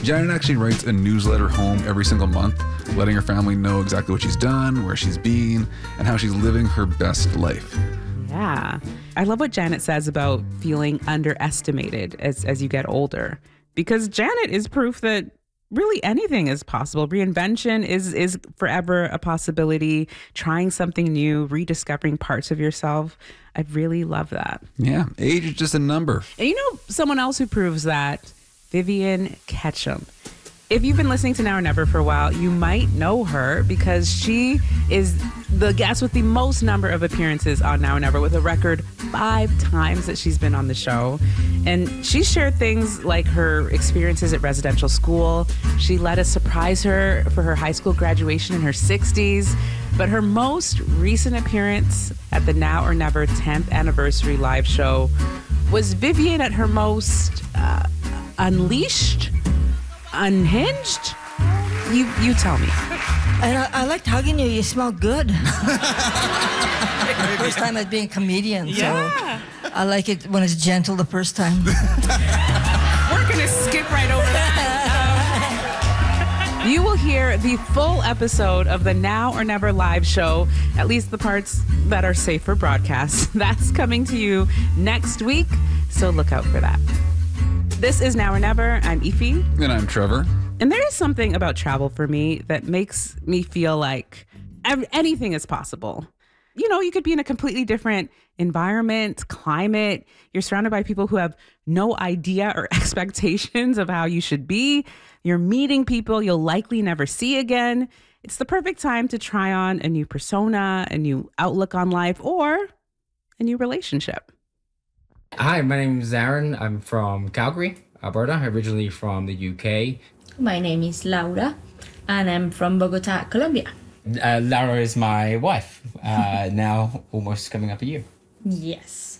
Janet actually writes a newsletter home every single month, letting her family know exactly what she's done, where she's been, and how she's living her best life. Yeah. I love what Janet says about feeling underestimated as you get older, because Janet is proof that really anything is possible. Reinvention is forever a possibility. Trying something new, rediscovering parts of yourself. I really love that. Yeah, age is just a number. And you know someone else who proves that? Vivian Ketchum. If you've been listening to Now or Never for a while, you might know her because she is the guest with the most number of appearances on Now or Never, with a record 5 times that she's been on the show. And she shared things like her experiences at residential school. She let us surprise her for her high school graduation in her 60s. But her most recent appearance at the Now or Never 10th anniversary live show was Vivian at her most unleashed, unhinged. You tell me. And I liked hugging you. You smell good. First time as being a comedian. Yeah. So I like it when it's gentle the first time. We're going to skip right over that. You will hear the full episode of the Now or Never live show, at least the parts that are safe for broadcast. That's coming to you next week, so look out for that. This is Now or Never. I'm Ify. And I'm Trevor. And there is something about travel for me that makes me feel like anything is possible. You know, you could be in a completely different environment, climate. You're surrounded by people who have no idea or expectations of how you should be. You're meeting people you'll likely never see again. It's the perfect time to try on a new persona, a new outlook on life, or a new relationship. Hi, my name is Aaron. I'm from Calgary, Alberta, originally from the UK. My name is Laura, and I'm from Bogota, Colombia. Laura is my wife, now almost coming up a year. Yes.